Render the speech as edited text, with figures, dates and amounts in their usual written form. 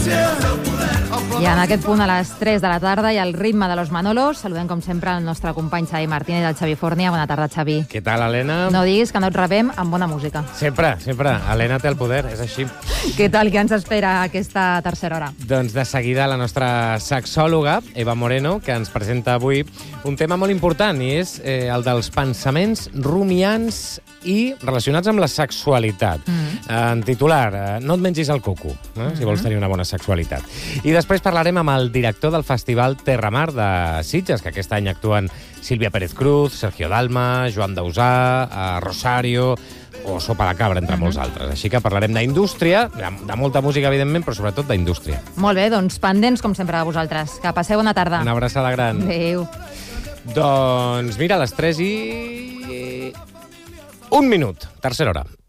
I en aquest punt, a les 3 de la tarda, i al ritme de Los Manolos, saludem, com sempre, el nostre company Xavi Martínez i el Xavi Fornia. Bona tarda, Xavi. Què tal, Helena? No diguis que no et rebem amb bona música. Sempre. Helena té el poder, és així. Què tal, què ens espera aquesta tercera hora? Doncs de seguida la nostra sexòloga, Eva Moreno, que ens presenta avui un tema molt important, i és el dels pensaments rumiants i relacionats amb la sexualitat. En titular, no et mengis el coco, si vols tenir una bona sexualitat. I després parlarem amb el director del Festival Terramar de Sitges, que aquest any actuen Sílvia Pérez Cruz, Sergio Dalma, Joan Dausà, Rosario o Sopa de Cabra, entre molts altres. Així que parlarem d'indústria, de molta música, evidentment, però sobretot d'indústria. Molt bé, doncs pendents, com sempre, de vosaltres. Que passeu bona tarda. Una abraçada gran. Adéu. Doncs mira, a les 3 i... 1 minut, tercera hora.